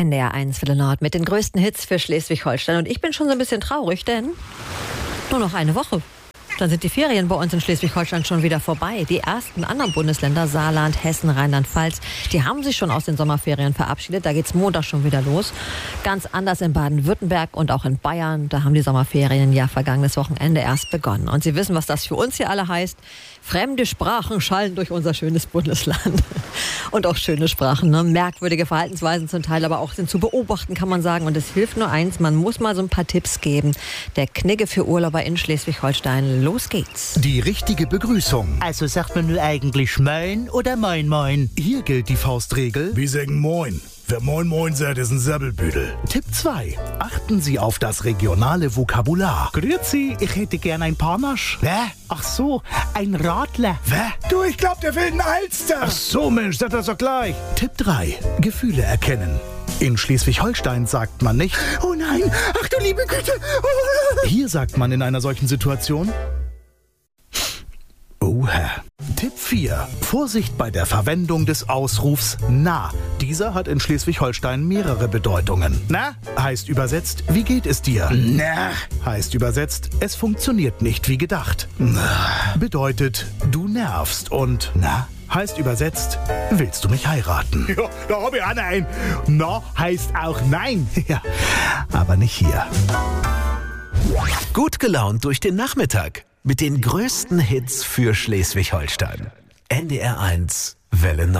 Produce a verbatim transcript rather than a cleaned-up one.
N D R eins Welle Nord mit den größten Hits für Schleswig-Holstein. Und ich bin schon so ein bisschen traurig, denn nur noch eine Woche. Dann sind die Ferien bei uns in Schleswig-Holstein schon wieder vorbei. Die ersten anderen Bundesländer, Saarland, Hessen, Rheinland-Pfalz, die haben sich schon aus den Sommerferien verabschiedet. Da geht's Montag schon wieder los. Ganz anders in Baden-Württemberg und auch in Bayern. Da haben die Sommerferien ja vergangenes Wochenende erst begonnen. Und Sie wissen, was das für uns hier alle heißt. Fremde Sprachen schallen durch unser schönes Bundesland. Und auch schöne Sprachen, ne? Merkwürdige Verhaltensweisen zum Teil, aber auch sind zu beobachten, kann man sagen. Und es hilft nur eins, man muss mal so ein paar Tipps geben. Der Knigge für Urlauber in Schleswig-Holstein. Los geht's. Die richtige Begrüßung. Also sagt man nur eigentlich Moin oder Moin Moin? Hier gilt die Faustregel. Wir sagen Moin. Wer Moin Moin sagt, ist ein Sabbelbüdel. Tipp zwei. Achten Sie auf das regionale Vokabular. Grüezi, ich hätte gern ein Panache. Hä? Ach so, ein Radler. Hä? Du, ich glaub, der will einen Alster. Ach so, Mensch, sag das doch gleich. Tipp drei. Gefühle erkennen. In Schleswig-Holstein sagt man nicht: Oh nein, ach du liebe Güte. Oh. Hier sagt man in einer solchen Situation: Oha. Tipp vier. Vorsicht bei der Verwendung des Ausrufs na. Dieser hat in Schleswig-Holstein mehrere Bedeutungen. Na heißt übersetzt, wie geht es dir? Na heißt übersetzt, es funktioniert nicht wie gedacht. Na bedeutet, du nervst. Und na heißt übersetzt, willst du mich heiraten? Ja, da hab ich auch einen. Na heißt auch nein. Ja, aber nicht hier. Gut gelaunt durch den Nachmittag mit den größten Hits für Schleswig-Holstein. N D R eins Welle Nord.